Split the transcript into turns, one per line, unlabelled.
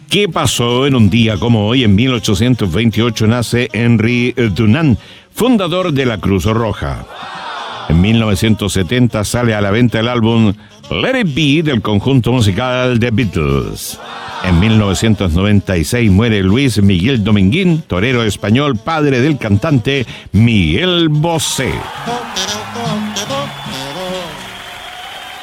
¿Qué pasó en un día como hoy? En 1828 nace Henry Dunant, fundador de la Cruz Roja. En 1970 sale a la venta el álbum Let It Be del conjunto musical The Beatles. En 1996 muere Luis Miguel Dominguín, torero español, padre del cantante Miguel Bosé.